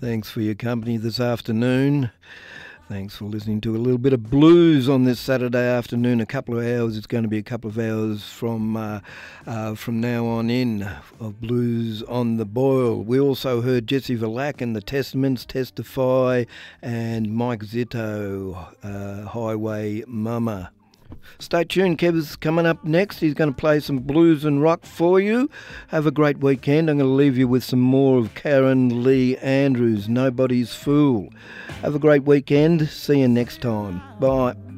Thanks for your company this afternoon. Thanks for listening to a little bit of blues on this Saturday afternoon. A couple of hours. It's going to be a couple of hours from now on in of blues on the boil. We also heard Jesse Verlack and the Testaments, Testify, and Mike Zito, Highway Mama. Stay tuned, Kev's coming up next. He's going to play some blues and rock for you. Have a great weekend. I'm going to leave you with some more of Karen Lee Andrews, Nobody's Fool. Have a great weekend. See you next time. Bye.